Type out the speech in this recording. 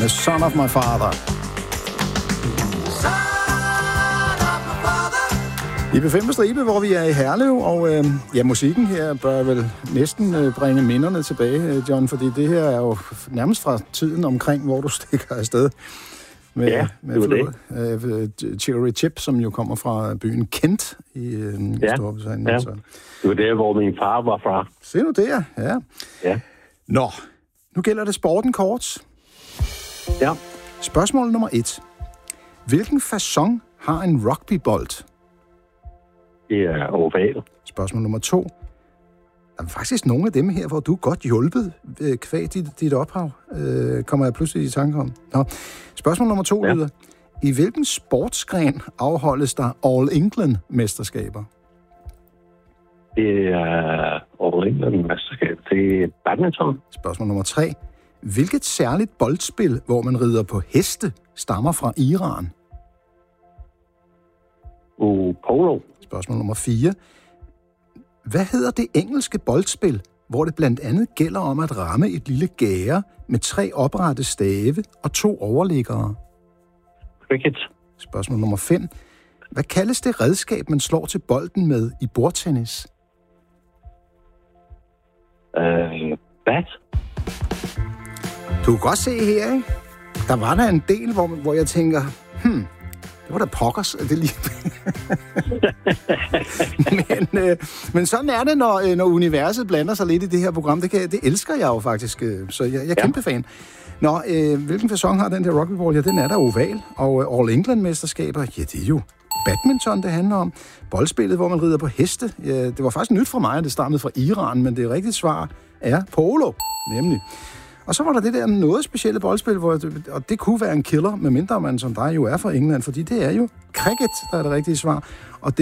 med Son of My Father. I B5 på stribe, hvor vi er i Herlev, og musikken her bør vel næsten bringe minderne tilbage, John, fordi det her er jo nærmest fra tiden omkring, hvor du stikker afsted med Cherry Chip, som jo kommer fra byen Kent i Storbritannien. Ja, så. det var der, hvor min far var fra. Se nu der, ja. Nå, nu gælder det sporten kort. Ja. Spørgsmål nummer 1. Hvilken facon har en rugbybold? Det er oval. Spørgsmål nummer 2. Der er faktisk nogle af dem her, hvor du er godt hjulpet kvæg dit ophav, kommer jeg pludselig i tanke om. Nå. Spørgsmål nummer 2 lyder. I hvilken sportsgren afholdes der All England-mesterskaber? Det er All England-mesterskab. Det er badminton. Spørgsmål nummer 3. Hvilket særligt boldspil, hvor man rider på heste, stammer fra Iran? Polo. Spørgsmål nummer 4. Hvad hedder det engelske boldspil, hvor det blandt andet gælder om at ramme et lille gære med 3 oprette stave og 2 overliggere? Cricket. Spørgsmål nummer 5. Hvad kaldes det redskab, man slår til bolden med i bordtennis? Bat. Du kan godt se her, ikke? Der var der en del, hvor jeg tænker, det var da pokkers, det lige. men sådan er det, når universet blander sig lidt i det her program. Det elsker jeg jo faktisk, så jeg er kæmpe fan. Nå, hvilken facon har den der rugbyball? Ja, den er der oval. Og All England-mesterskaber, ja, det er jo badminton, det handler om. Boldspillet, hvor man rider på heste. Ja, det var faktisk nyt for mig, at det stammede fra Iran, men det rigtige svar er polo, nemlig. Og så var der det der noget specielle boldspil, og det kunne være en killer, medmindre man som dig jo er fra England, fordi det er jo cricket, der er det rigtige svar. Og